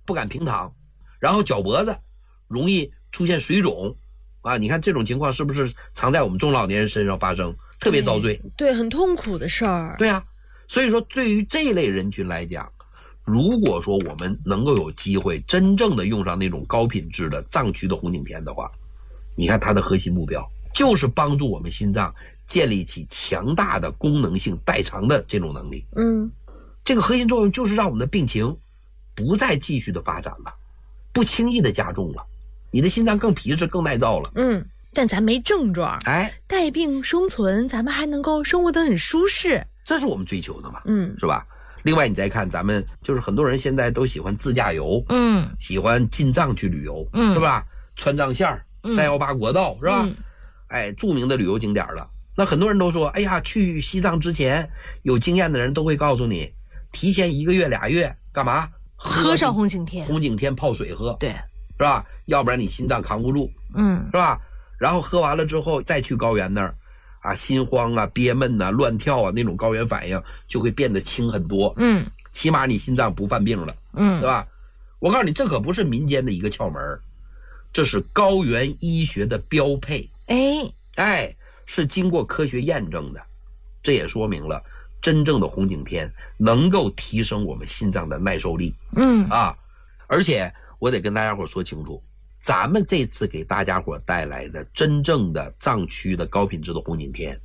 不敢平躺，然后脚脖子容易出现水肿啊。你看这种情况是不是常在我们中老年人身上发生，特别遭罪？ 对，很痛苦的事儿。 对啊，所以说对于这类人群来讲，如果说我们能够有机会真正的用上那种高品质的藏区的红景天的话，你看它的核心目标就是帮助我们心脏建立起强大的功能性代偿的这种能力。这个核心作用就是让我们的病情不再继续的发展了，不轻易的加重了，你的心脏更皮实更耐造了。 但咱没症状，带病生存，咱们还能够生活得很舒适， 这是我们追求的嘛，是吧？另外你再看咱们就是很多人现在都喜欢自驾游，喜欢进藏去旅游，是吧？川藏线318国道，是吧？著名的旅游景点了。那很多人都说，哎呀，去西藏之前有经验的人都会告诉你，提前1个月2月干嘛？ 喝上红景天， 红景天泡水喝， 对， 是吧？要不然你心脏扛不住，是吧？然后喝完了之后再去高原那儿啊，心慌啊、憋闷啊、乱跳啊，那种高原反应就会变得轻很多。起码你心脏不犯病了，对吧？我告诉你，这可不是民间的一个窍门，这是高原医学的标配。是经过科学验证的，这也说明了真正的红景天能够提升我们心脏的耐受力。而且我得跟大家伙说清楚，咱们这次给大家伙带来的真正的藏区的高品质的红景天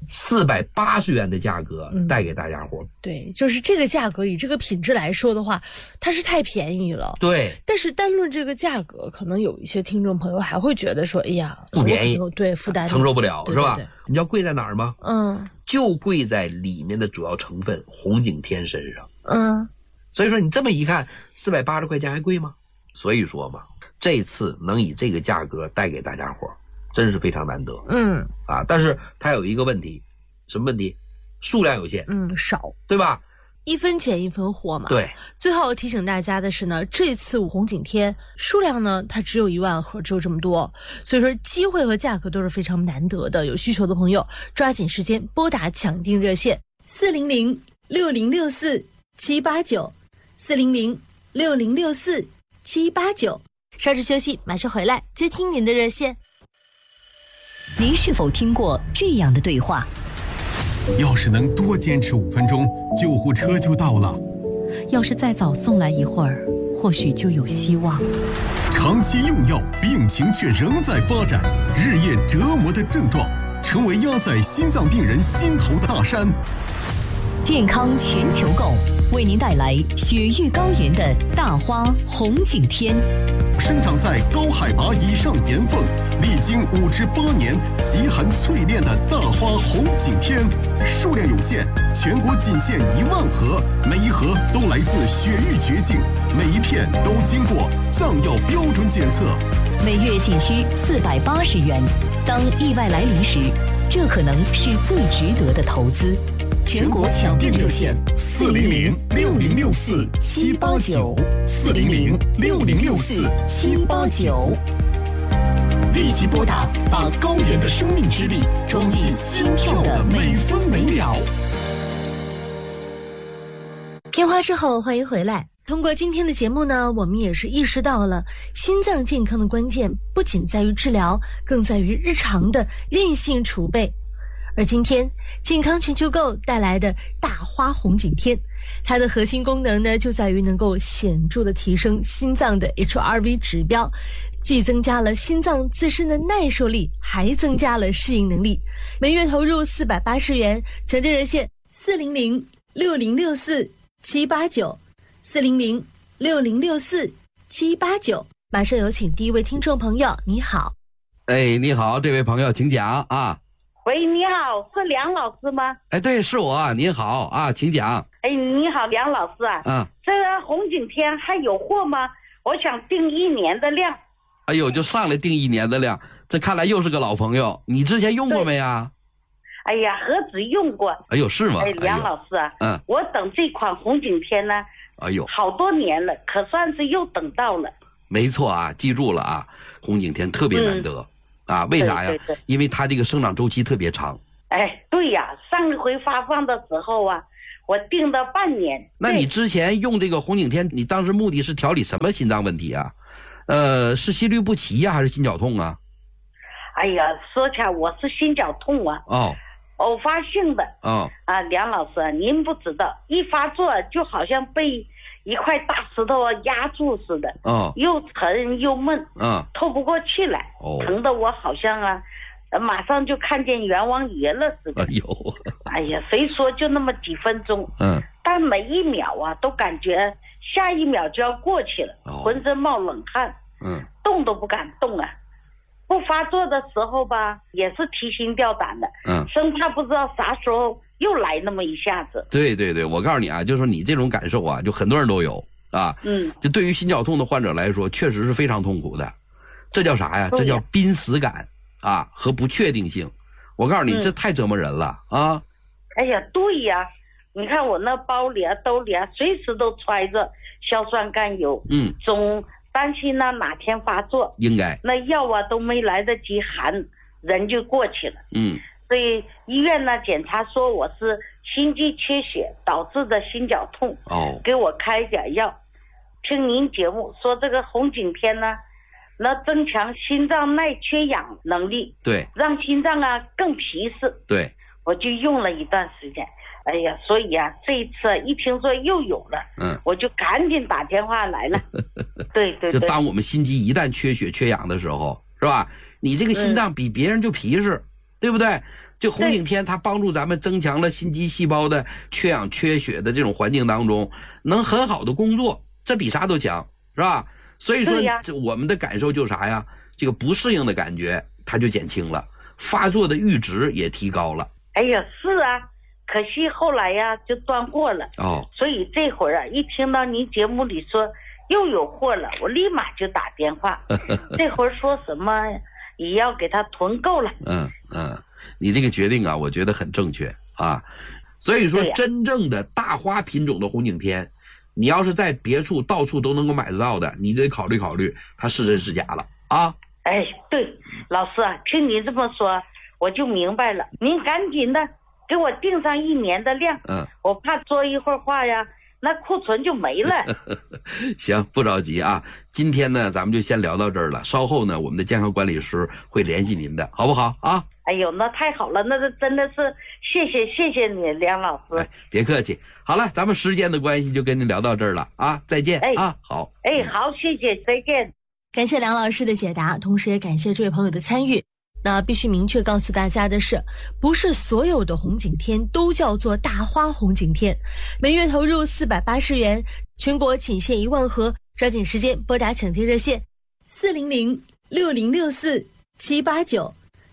，480元的价格带给大家伙。 对，就是这个价格以这个品质来说的话，它是太便宜了。 对， 但是单论这个价格，可能有一些听众朋友还会觉得说，哎呀， 不便宜， 对，负担承受不了， 对是吧？ 对对， 你知道贵在哪儿吗？就贵在里面的主要成分红景天身上。所以说你这么一看，480块钱还贵吗？所以说嘛，这次能以这个价格带给大家伙，真是非常难得。但是它有一个问题，什么问题？数量有限， 少， 对吧 ？1分钱1分货嘛。 对。 最后提醒大家的是呢，这次红景天数量呢，它只有1万盒，只有这么多，所以说机会和价格都是非常难得的。有需求的朋友抓紧时间拨打抢订热线400-6064-789，400-6064-789。稍事休息，马上回来接听您的热线。 您是否听过这样的对话？ 要是能多坚持5分钟，救护车就到了。 要是再早送来一会儿，或许就有希望。 长期用药，病情却仍在发展，日夜折磨的症状，成为压在心脏病人心头的大山。 健康全球购为您带来雪域高原的大花红景天， 生长在高海拔以上岩缝，历经5至8年极寒淬炼的大花红景天，数量有限，全国仅限1万盒，每一盒都来自雪域绝境，每一片都经过藏药标准检测， 每月仅需480元。当意外来临时，这可能是最值得的投资。 全国抢订热线400-6064-789，400-6064-789，立即拨打，把高原的生命之力装进心跳的每分每秒。 片花之后，欢迎回来。通过今天的节目呢，我们也是意识到了心脏健康的关键不仅在于治疗，更在于日常的韧性储备。而今天健康全球购带来的大花红景天，它的核心功能呢，就在于能够显著的提升心脏的 HRV 指标，既增加了心脏自身的耐受力，还增加了适应能力。每月投入480元，抢订热线400-6064-789，400-6064-789。马上有请第一位听众朋友，你好。 你好，这位朋友请讲啊。 喂，你好，是梁老师吗？ 对，是我。您好啊，请讲。 你好，梁老师啊。这个红景天还有货吗？我想订1年的量。 哎呦，就上来订1年的量，这看来又是个老朋友。你之前用过没呀？ 哎呀，何止用过。 哎呦，是吗？ 梁老师啊，我等这款红景天呢，好多年了，可算是又等到了。 没错啊，记住了啊，红景天特别难得。为啥呀？ 对， 因为它这个生长周期特别长。 对呀，上一回发放的时候啊， 我定了半年。 那你之前用这个红景天，你当时目的是调理什么心脏问题啊？是心律不齐呀，还是心绞痛啊？ 哎呀，说起来我是心绞痛啊。 哦。 偶发性的。 哦。 啊，梁老师，您不知道，一发作就好像被一块大石头压住似的。 哦。 又沉又闷。透不过气来。哦。疼得我好像马上就看见阎王爷了似的。哎呀，谁说就那么几分钟？但每一秒都感觉下一秒就要过去了，浑身冒冷汗。动都不敢动啊。不发作的时候吧，也是提心吊胆的。生怕不知道啥时候又来那么一下子。 对对对，我告诉你啊，就是说你这种感受啊，就很多人都有啊。就对于心绞痛的患者来说，确实是非常痛苦的。这叫啥呀？这叫濒死感啊和不确定性。我告诉你，这太折磨人了啊！ 哎呀，对呀，你看我那包里兜里随时都揣着硝酸甘油。总担心哪天发作。 应该那药都没来得及含，人就过去了。所以医院检查说我是心肌缺血导致的心绞痛。给我开点药。听您节目说这个红景天呢，那增强心脏耐缺氧能力。 对， 让心脏更皮实。 对， 我就用了一段时间。哎呀，所以这一次一听说又有了，我就赶紧打电话来了。对对对， 就当我们心肌一旦缺血缺氧的时候，是吧？你这个心脏比别人就皮实，对不对？这红景天它帮助咱们增强了心肌细胞的缺氧缺血的这种环境当中，能很好的工作，这比啥都强，是吧？所以说，这我们的感受就是啥呀？这个不适应的感觉它就减轻了，发作的阈值也提高了。 哎呀，是啊。可惜后来就断货了。所以这会儿一听到您节目里说又有货了，我立马就打电话。这会儿说什么也要给他囤够了。 你这个决定我觉得很正确啊。所以说，真正的大花品种的红景天，你要是在别处到处都能够买得到的，你得考虑考虑它是真是假了啊。 哎，对，老师听您这么说我就明白了。您赶紧的给我定上1年的量。我怕说一会儿话那库存就没了。 行，不着急啊。今天呢，咱们就先聊到这儿了。稍后呢，我们的健康管理师会联系您的，好不好啊？ 哎呦，那太好了，那真的是谢谢你，梁老师。 别客气。好了，咱们时间的关系就跟您聊到这儿了啊，再见啊。好。 好，谢谢，再见。 感谢梁老师的解答，同时也感谢这位朋友的参与。那必须明确告诉大家的是，不是所有的红景天都叫做大花红景天。每月投入480元，全国仅限1万盒，抓紧时间拨打抢贴热线400-6064-789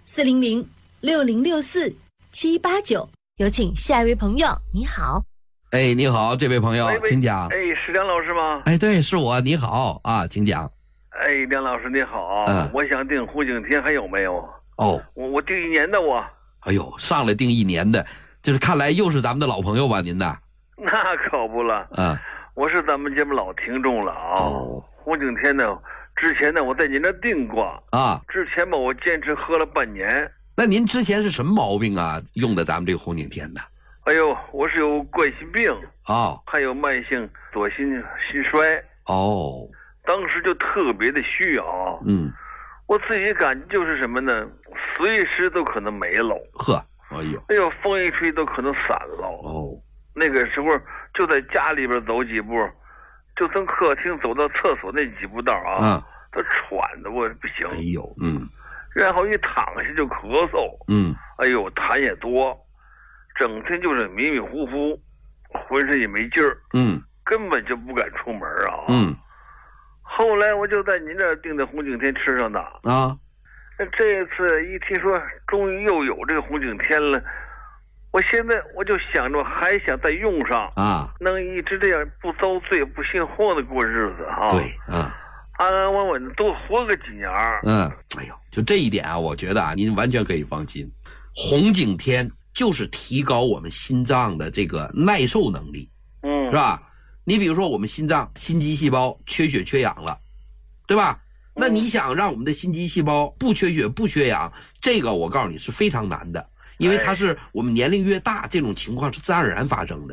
400-6064-789。有请下一位朋友，你好。 你好，这位朋友，请讲。 是梁老师吗？ 对，是我，你好啊，请讲。 梁老师你好。我想订红景天，还有没有？我订1年的我。 哎呦，上来订1年的，就是看来又是咱们的老朋友吧，您的？ 那可不了。我是咱们节目老听众了红景天呢，之前呢我在您那订过之前吧我坚持喝了半年。 那您之前是什么毛病用的咱们这个红景天的？ 哎呦，我是有冠心病还有慢性左心衰。当时就特别的需要。我自己感觉就是什么呢？随时都可能没了。哎呦，风一吹都可能散了。那个时候就在家里边走几步，就从客厅走到厕所那几步道都喘得我不行。然后一躺下就咳嗽。哎呦，痰也多，整天就是迷迷糊糊，浑身也没劲儿。根本就不敢出门后来我就在您这儿订的红景天吃上的这次一听说终于又有这个红景天了，我现在我就想着还想再用上能一直这样不遭罪不心慌的过日子对安安稳稳的多活个几年。 哎呦，就这一点我觉得您完全可以放心。红景天就是提高我们心脏的这个耐受能力，是吧？你比如说我们心脏心肌细胞缺血缺氧了，对吧？那你想让我们的心肌细胞不缺血不缺氧，这个我告诉你是非常难的，因为它是我们年龄越大这种情况是自然而然发生的。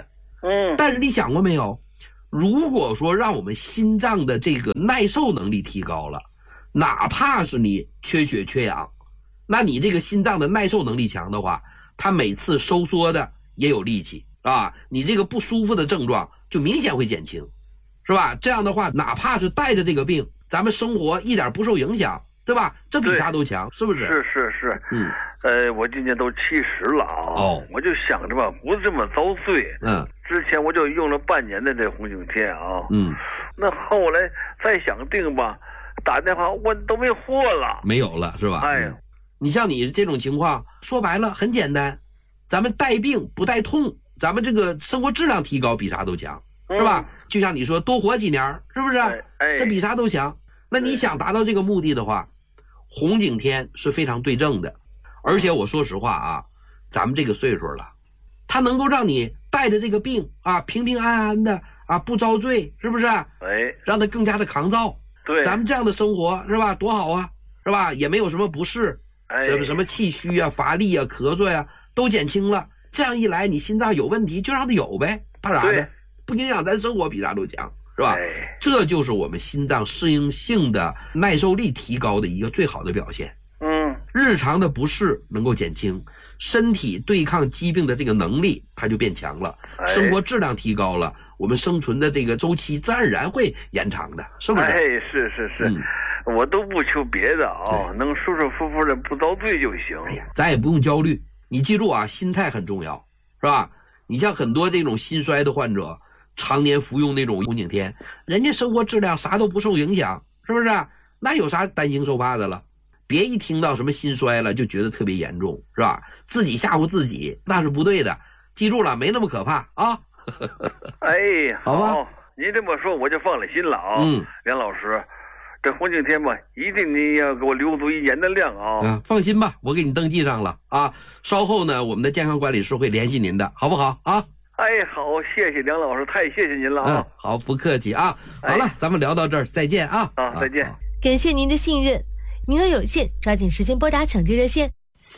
但是你想过没有，如果说让我们心脏的这个耐受能力提高了，哪怕是你缺血缺氧，那你这个心脏的耐受能力强的话，它每次收缩的也有力气啊，你这个不舒服的症状就明显会减轻，是吧？这样的话，哪怕是带着这个病，咱们生活一点不受影响，对吧？这比啥都强，是不是？ 是。我今年都70了啊，我就想着吧，不这么遭罪。之前我就用了半年的这红景天啊。那后来再想定吧，打电话问都没货了， 没有了是吧？ 哎呀， 你像你这种情况，说白了很简单，咱们带病不带痛，咱们这个生活质量提高比啥都强，是吧？就像你说多活几年，是不是？这比啥都强。那你想达到这个目的的话，红景天是非常对症的。而且我说实话啊，咱们这个岁数了，它能够让你带着这个病啊，平平安安的啊，不遭罪，是不是？让它更加的抗造。 对， 咱们这样的生活是吧，多好啊，是吧？也没有什么不适，什么气虚啊、乏力啊、咳嗽呀，都减轻了。这样一来，你心脏有问题就让它有呗，怕啥的？不影响咱生活比啥都强，是吧？这就是我们心脏适应性的耐受力提高的一个最好的表现。日常的不适能够减轻，身体对抗疾病的这个能力它就变强了，生活质量提高了，我们生存的这个周期自然而然会延长的，是不是？ 是。我都不求别的啊，能舒舒服服的不遭罪就行。 咱也不用焦虑，你记住啊，心态很重要，是吧？你像很多这种心衰的患者，常年服用那种红景天，人家生活质量啥都不受影响，是不是？那有啥担惊受怕的了？别一听到什么心衰了就觉得特别严重，是吧？自己吓唬自己那是不对的，记住了，没那么可怕啊。好吧， 您这么说我就放了心了啊。梁老师，这红景天吧，一定你要给我留足1年的量啊。 放心吧，我给你登记上了啊。稍后呢，我们的健康管理师会联系您的，好不好啊？ 好，谢谢梁老师，太谢谢您了啊。 好，不客气啊。好了，咱们聊到这儿，再见啊。 再见。 感谢您的信任。名额有限，抓紧时间拨打抢救热线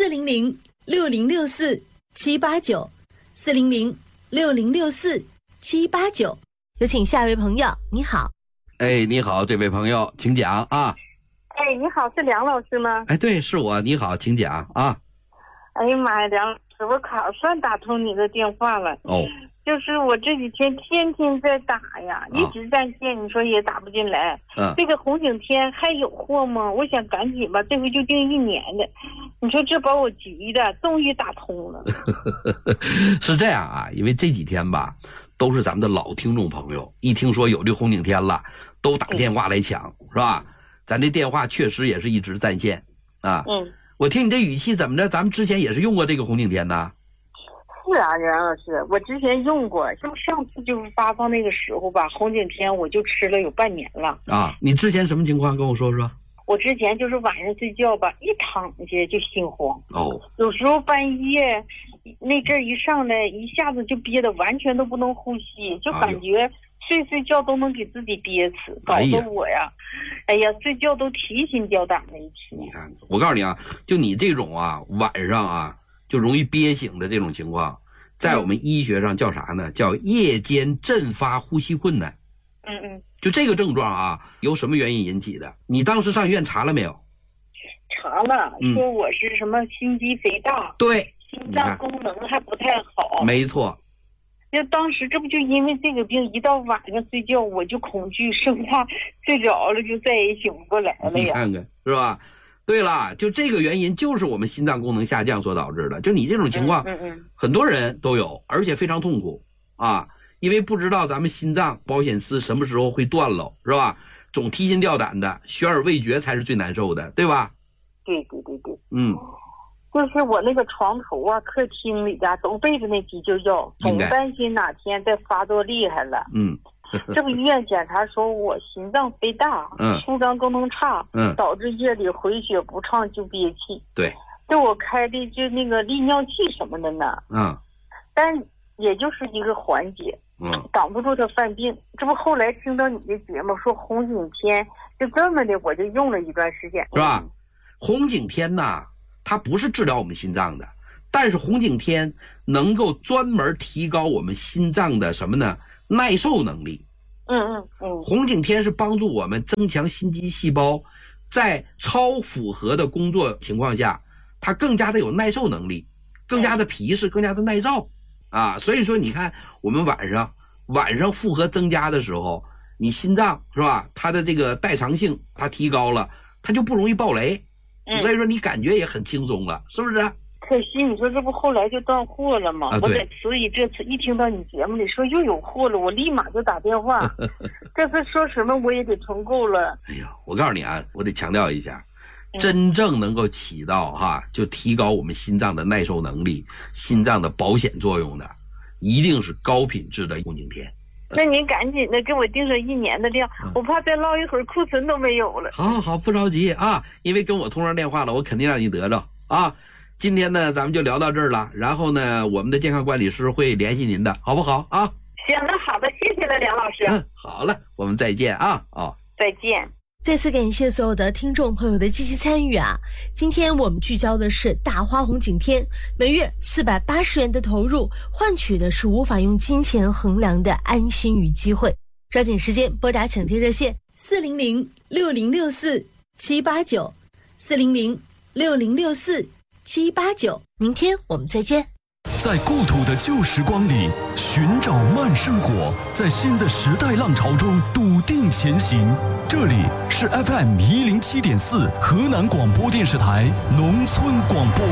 400-6064-789，400-6064-789。有请下一位朋友，你好。 你好，这位朋友，请讲啊。 你好，是梁老师吗？ 对，是我，你好，请讲啊。 哎呀妈呀，梁老师，我可算打通你的电话了。就是我这几天天天在打呀，一直在线，你说也打不进来。这个红景天还有货吗？我想赶紧吧，这回就订1年的。你说这把我急的，终于打通了。 是这样啊，因为这几天吧，都是咱们的老听众朋友，一听说有这红景天了，都打电话来抢，是吧？咱这电话确实也是一直在线啊。我听你这语气怎么着？咱们之前也是用过这个红景天的。 是啊，梁老师，我之前用过，就上次就是发放那个时候吧，红景天我就吃了有半年了。 你之前什么情况跟我说说？ 我之前就是晚上睡觉吧，一躺下就心慌。有时候半夜那阵儿一上来，一下子就憋得完全都不能呼吸，就感觉睡觉都能给自己憋死，搞得我呀，睡觉都提心吊胆的一天。 你看，我告诉你啊，就你这种啊，晚上啊就容易憋醒的这种情况，在我们医学上叫啥呢？叫夜间阵发呼吸困难。就这个症状啊，由什么原因引起的？你当时上医院查了没有？ 查了，说我是什么心肌肥大， 对， 心脏功能还不太好。 没错。 就当时这不就因为这个病，一到晚上睡觉我就恐惧，生怕睡着了就再也醒不过来了呀。 你看看是吧？对了，就这个原因就是我们心脏功能下降所导致的。就你这种情况，很多人都有，而且非常痛苦啊，因为不知道咱们心脏保险丝什么时候会断了，是吧？总提心吊胆的，悬而未决才是最难受的，对吧？ 对。就是我那个床头啊、客厅里啊，都备着那急救药，总担心哪天再发作厉害了。这不医院检查说我心脏肥大，舒张功能差，导致夜里回血不畅就憋气。 对， 就我开的就那个利尿剂什么的呢。但也就是一个缓解，挡不住他犯病。这不后来听到你的节目说红景天，就这么的，我就用了一段时间， 是吧？红景天呐，它不是治疗我们心脏的， 但是红景天能够专门提高我们心脏的什么呢？耐受能力。红景天是帮助我们增强心肌细胞，在超负荷的工作情况下，它更加的有耐受能力，更加的皮实，更加的耐造啊。所以说你看我们晚上负荷增加的时候，你心脏是吧，它的这个代偿性它提高了，它就不容易爆雷，所以说你感觉也很轻松了，是不是？ 可惜你说这不后来就断货了吗？我所以这次一听到你节目里说又有货了，我立马就打电话。这次说什么我也得存够了。 哎呀，我告诉你啊，我得强调一下，真正能够起到就提高我们心脏的耐受能力、心脏的保险作用的，一定是高品质的红景天。 那您赶紧的给我定上1年的量，我怕再唠一会儿库存都没有了。 好，不着急啊，因为跟我通上电话了，我肯定让你得着啊。今天呢，咱们就聊到这儿了。然后呢，我们的健康管理师会联系您的，好不好啊？ 行，那好的，谢谢了，梁老师。 好了，我们再见啊！ 再见。 再次感谢所有的听众朋友的积极参与啊！今天我们聚焦的是大花红景天，每月480元的投入，换取的是无法用金钱衡量的安心与机会。抓紧时间拨打抢贴热线400-6064-789，400-6064-789。明天我们再见。 在故土的旧时光里寻找慢生活，在新的时代浪潮中笃定前行。这里是 FM107.4 河南广播电视台农村广播。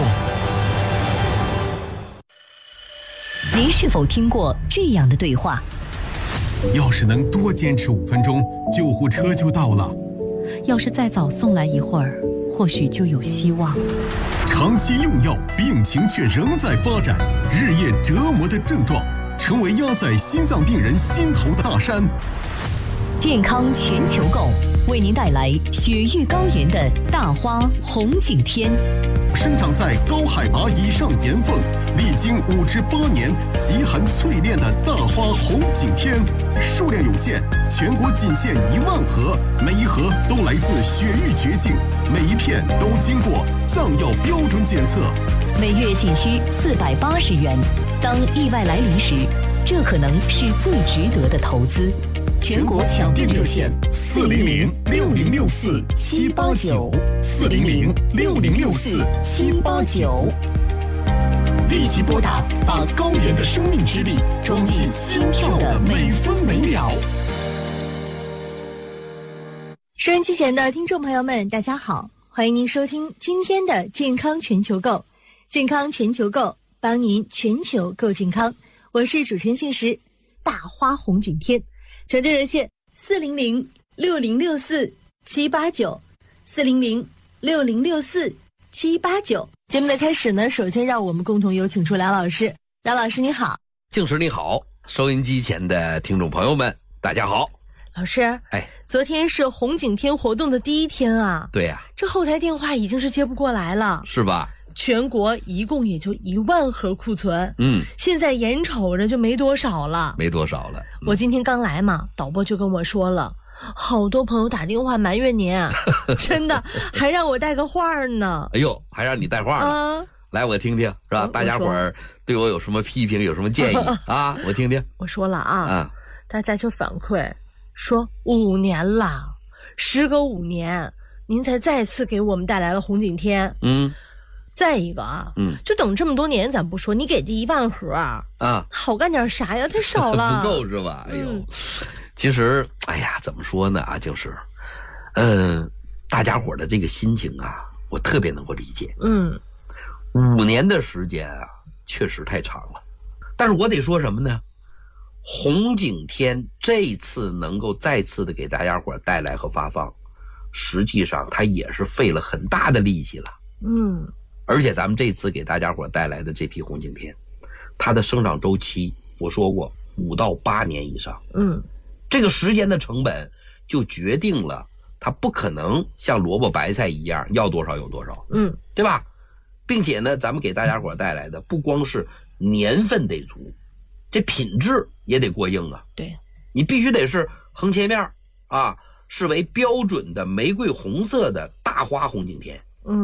您是否听过这样的对话？ 要是能多坚持5分钟，救护车就到了。 要是再早送来一会儿，或许就有希望。 长期用药，病情却仍在发展，日夜折磨的症状，成为压在心脏病人心头的大山。 健康全球购为您带来雪域高原的大花红景天， 生长在高海拔以上岩缝，历经5至8年极寒淬炼的大花红景天，数量有限，全国仅限1万盒，每一盒都来自雪域绝境，每一片都经过藏药标准检测， 每月仅需480元。当意外来临时，这可能是最值得的投资。 全国抢订热线400-6064-789，400-6064-789，立即拨打，把高原的生命之力装进心跳的每分每秒。 收音机前的听众朋友们，大家好，欢迎您收听今天的健康全球购，健康全球购，帮您全球购健康。我是主持人信实，大花红景天。抢救热线400-6064-789，400-6064-789。节目的开始呢，首先让我们共同有请出梁老师。梁老师你好。 静时你好，收音机前的听众朋友们大家好。 老师，昨天是红景天活动的第1天啊。 对呀， 这后台电话已经是接不过来了， 是吧？ 全国一共也就1万盒库存，现在眼瞅着就没多少了。 我今天刚来嘛，导播就跟我说了，好多朋友打电话埋怨您，真的，还让我带个话呢。 哎呦，还让你带话呢？来，我听听，是吧？大家伙儿对我有什么批评，有什么建议啊？我听听。 我说了啊，大家就反馈说5年了，时隔5年，您才再次给我们带来了红景天。再一个啊，就等这么多年，咱不说，你给这1万盒好干点啥呀？太少了， 不够是吧？哎呦，其实，怎么说呢啊，就是，大家伙的这个心情啊，我特别能够理解。5年的时间啊，确实太长了。但是我得说什么呢？红景天这次能够再次的给大家伙带来和发放，实际上它也是费了很大的力气了。而且咱们这次给大家伙带来的这批红景天，它的生长周期我说过5到8年以上。这个时间的成本就决定了它不可能像萝卜白菜一样要多少有多少。对吧？并且呢，咱们给大家伙带来的不光是年份得足，这品质也得过硬啊。 对， 你必须得是横切面视为标准的玫瑰红色的大花红景天。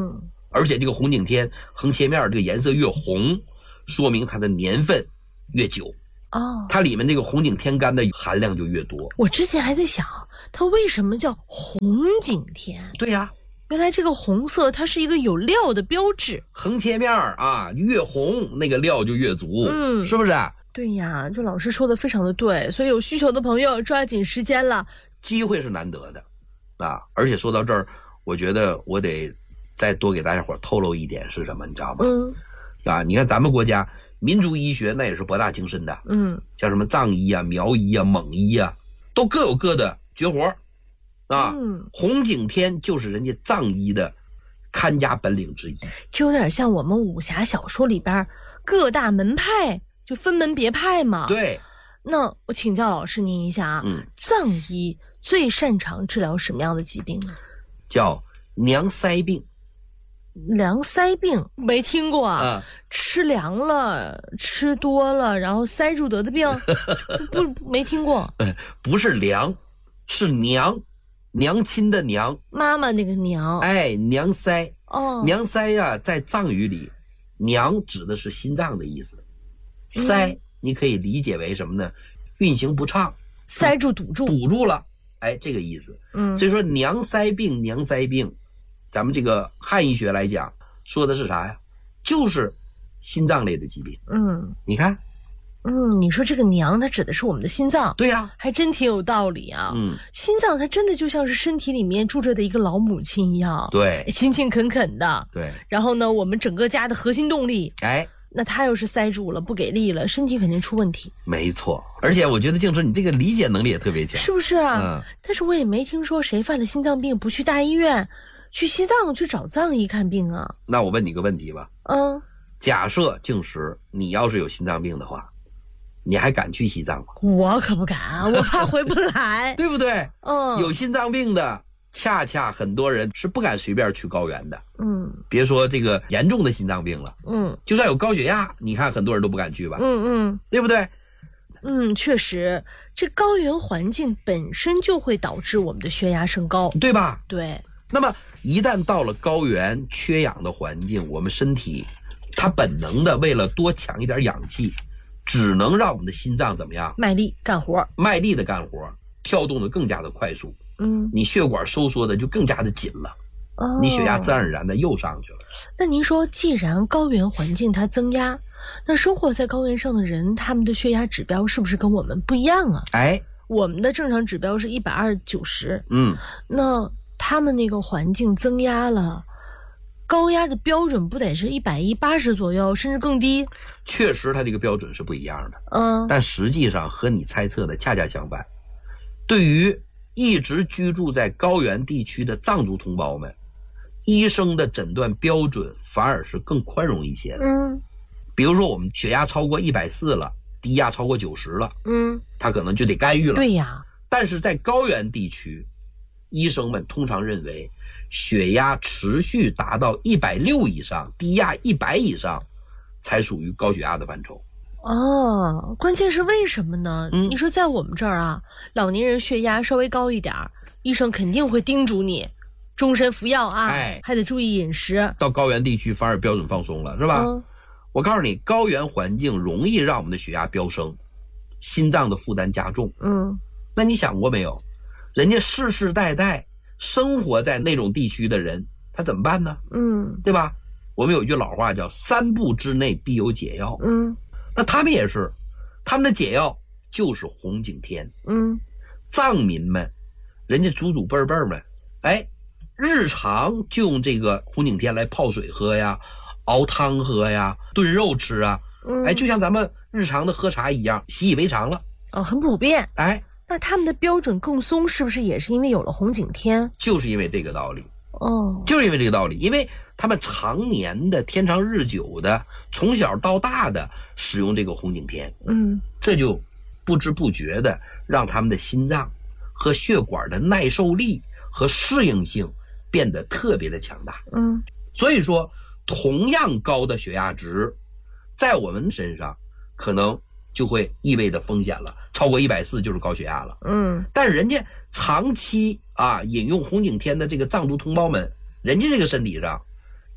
而且这个红景天横切面这个颜色越红，说明它的年份越久。它里面这个红景天干的含量就越多。 我之前还在想，它为什么叫红景天？ 对呀， 原来这个红色它是一个有料的标志。 横切面啊，越红那个料就越足，是不是？ 对呀，就老师说的非常的对，所以有需求的朋友抓紧时间了。 机会是难得的啊！而且说到这儿，我觉得我得再多给大家伙透露一点是什么，你知道吗？你看咱们国家民族医学那也是博大精深的，像什么藏医啊、苗医啊、蒙医啊，都各有各的绝活啊。红景天就是人家藏医的看家本领之一， 就有点像我们武侠小说里边各大门派就分门别派嘛。 对。 那我请教老师您一下啊，藏医最擅长治疗什么样的疾病呢？ 叫娘塞病。 凉塞病没听过啊？吃凉了，吃多了，然后塞住得的病，不没听过。 不是凉，是娘，娘亲的娘， 妈妈那个娘。 娘塞。娘塞呀，在藏语里，娘指的是心脏的意思，塞你可以理解为什么呢？运行不畅， 塞住堵住了，这个意思。所以说娘塞病，咱们这个汉医学来讲，说的是啥呀？就是心脏类的疾病。你看， 你说这个娘，它指的是我们的心脏。 对呀， 还真挺有道理啊。心脏它真的就像是身体里面住着的一个老母亲一样， 对， 勤勤恳恳的。 对， 然后呢，我们整个家的核心动力，那它要是塞住了，不给力了，身体肯定出问题。 没错，而且我觉得静春你这个理解能力也特别强， 是不是啊？但是我也没听说谁犯了心脏病不去大医院，去西藏去找藏医看病啊。 那我问你个问题吧，假设静时你要是有心脏病的话，你还敢去西藏吗？ 我可不敢，我怕回不来。 对不对？有心脏病的恰恰很多人是不敢随便去高原的。别说这个严重的心脏病了，就算有高血压，你看很多人都不敢去吧。对不对？ 确实，这高原环境本身就会导致我们的血压升高， 对吧？ 对。 那么一旦到了高原缺氧的环境，我们身体它本能的为了多抢一点氧气，只能让我们的心脏怎么样？卖力的干活，跳动的更加的快速。你血管收缩的就更加的紧了，你血压自然而然的又上去了。 那您说，既然高原环境它增压，那生活在高原上的人，他们的血压指标是不是跟我们不一样啊？我们的正常指标是120/90，那他们那个环境增压了，高压的标准不得是110/80左右，甚至更低？ 确实它这个标准是不一样的，但实际上和你猜测的恰恰相反。对于一直居住在高原地区的藏族同胞们，医生的诊断标准反而是更宽容一些的。比如说我们血压超过140了，低压超过90了，他可能就得干预了。 对呀。 但是在高原地区，医生们通常认为血压持续达到160以上，低压100以上才属于高血压的范畴。 关键是为什么呢？你说在我们这儿啊，老年人血压稍微高一点，医生肯定会叮嘱你终身服药啊，还得注意饮食。 到高原地区反而标准放松了，是吧？我告诉你，高原环境容易让我们的血压飙升，心脏的负担加重。那你想过没有，人家世世代代生活在那种地区的人，他怎么办呢？对吧？我们有一句老话叫3步之内必有解药。那他们也是，他们的解药就是红景天。藏民们，人家祖辈们，日常就用这个红景天来泡水喝呀，熬汤喝呀，炖肉吃啊，就像咱们日常的喝茶一样，习以为常了。 很普遍。那他们的标准更松，是不是也是因为有了红景天？ 就是因为这个道理。就是因为这个道理，因为他们常年的天长日久的，从小到大的使用这个红景天，这就不知不觉的让他们的心脏和血管的耐受力和适应性变得特别的强大。所以说同样高的血压值在我们身上可能就会意味着风险了，超过140就是高血压了。但是人家长期饮用红景天的这个藏族同胞们，人家这个身体上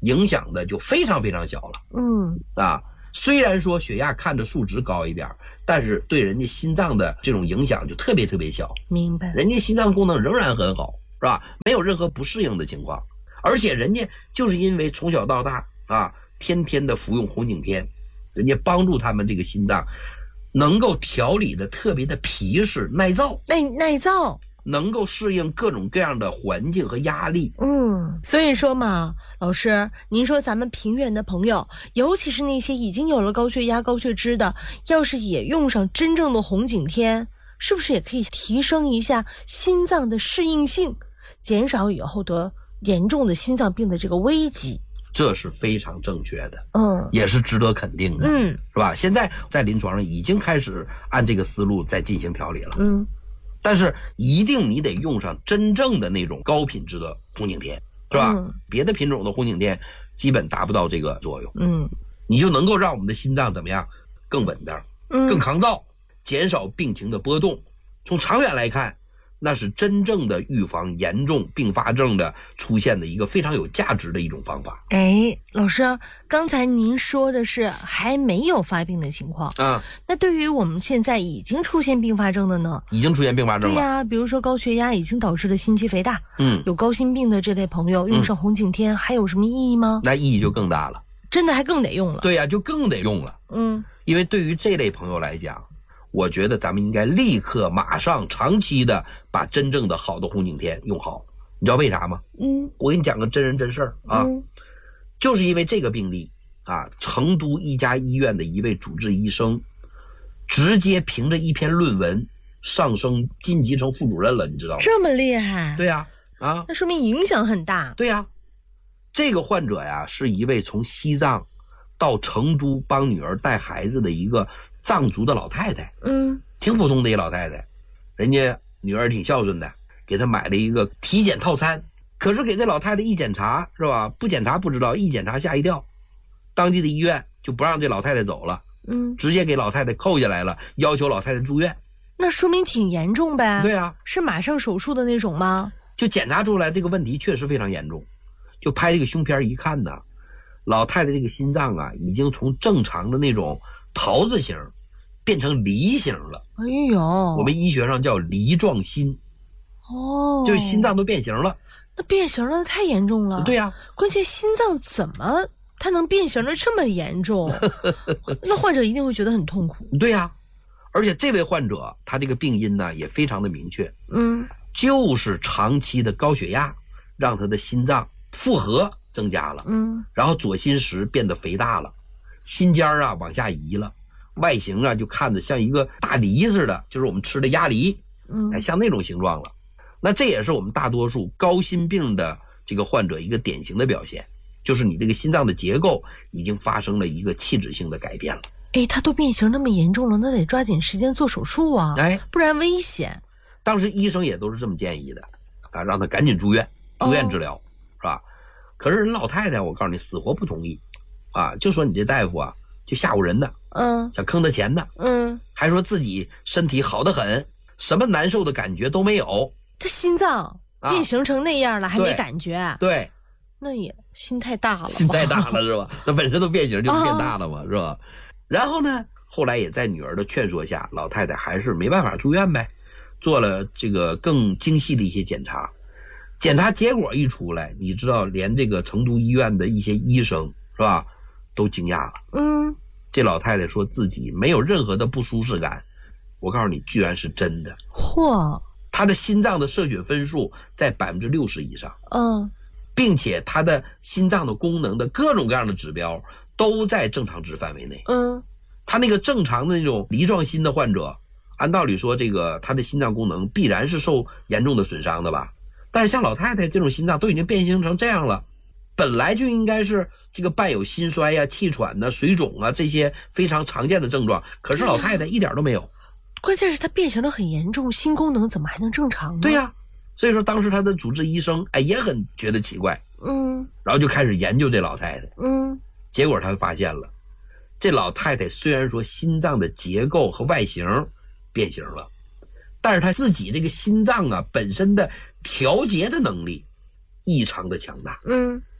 影响的就非常非常小了。虽然说血压看着数值高一点，但是对人家心脏的这种影响就特别特别小。 明白。 人家心脏功能仍然很好，是吧？没有任何不适应的情况，而且人家就是因为从小到大天天的服用红景天，人家帮助他们这个心脏能够调理的特别的皮实耐造，能够适应各种各样的环境和压力。 所以说嘛，老师，您说咱们平原的朋友，尤其是那些已经有了高血压高血脂的，要是也用上真正的红景天，是不是也可以提升一下心脏的适应性，减少以后得严重的心脏病的这个危机？ 这是非常正确的，也是值得肯定的，是吧？现在在临床上已经开始按这个思路在进行调理了，但是一定你得用上真正的那种高品质的红景天，是吧？别的品种的红景天基本达不到这个作用，你就能够让我们的心脏怎么样更稳当，更抗造，减少病情的波动。从长远来看，那是真正的预防严重并发症的出现的一个非常有价值的一种方法。 老师，刚才您说的是还没有发病的情况那对于我们现在已经出现并发症的呢？ 已经出现并发症了。 对呀，比如说高血压已经导致了心肌肥大，有高心病的这类朋友用上红景天还有什么意义吗？ 那意义就更大了， 真的还更得用了。 对呀，就更得用了。因为对于这类朋友来讲，我觉得咱们应该立刻马上长期的把真正的好的红景天用好。你知道为啥吗？我给你讲个真人真事儿就是因为这个病例成都一家医院的一位主治医生直接凭着一篇论文上升晋级成副主任了，你知道吗？ 这么厉害？ 对呀， 那说明影响很大。 对呀，这个患者呀是一位从西藏到成都帮女儿带孩子的一个藏族的老太太，挺普通的一老太太，人家女儿挺孝顺的，给她买了一个体检套餐。可是给这老太太一检查，是吧？不检查不知道，一检查吓一跳，当地的医院就不让这老太太走了，直接给老太太扣下来了，要求老太太住院。 那说明挺严重呗？ 对啊， 是马上手术的那种吗？ 就检查出来这个问题确实非常严重，就拍这个胸片一看呢，老太太这个心脏已经从正常的那种桃子形变成梨形了。我们医学上叫梨状心，就是心脏都变形了。 那变形了太严重了。 对呀， 关键心脏怎么它能变形的这么严重？那患者一定会觉得很痛苦。 对呀，而且这位患者他这个病因呢也非常的明确，就是长期的高血压让他的心脏负荷增加了，然后左心室变得肥大了，心尖往下移了，外形就看着像一个大梨似的，就是我们吃的鸭梨，像那种形状了。那这也是我们大多数高心病的这个患者一个典型的表现，就是你这个心脏的结构已经发生了一个器质性的改变了。 它都变形那么严重了，那得抓紧时间做手术啊，不然危险。 当时医生也都是这么建议的让他赶紧住院治疗，是吧？可是人老太太我告诉你死活不同意就说你这大夫就吓唬人的，想坑他钱的，还说自己身体好得很，什么难受的感觉都没有。 他心脏变形成那样了，还没感觉？ 对， 那也心太大了， 是吧？那本身都变形就是变大了嘛，是吧？然后呢，后来也在女儿的劝说下，老太太还是没办法住院呗，做了这个更精细的一些检查。检查结果一出来，你知道连这个成都医院的一些医生是吧都惊讶了。这老太太说自己没有任何的不舒适感，我告诉你居然是真的。她的心脏的摄血分数在60%以上，并且她的心脏的功能的各种各样的指标都在正常值范围内。她那个正常的那种梨状心的患者，按道理说这个她的心脏功能必然是受严重的损伤的吧，但是像老太太这种心脏都已经变形成这样了，本来就应该是这个伴有心衰气喘水肿这些非常常见的症状，可是老太太一点都没有。 关键是他变形得很严重，心功能怎么还能正常呢？ 对呀，所以说当时他的主治医生也很觉得奇怪，然后就开始研究这老太太，结果他发现了，这老太太虽然说心脏的结构和外形变形了，但是她自己这个心脏本身的调节的能力异常的强大，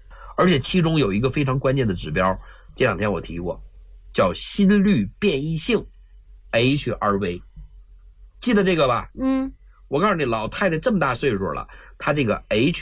而且其中有一个非常关键的指标，这两天我提过，叫心率变异性 HRV， 记得这个吧？我告诉你，老太太这么大岁数了，她这个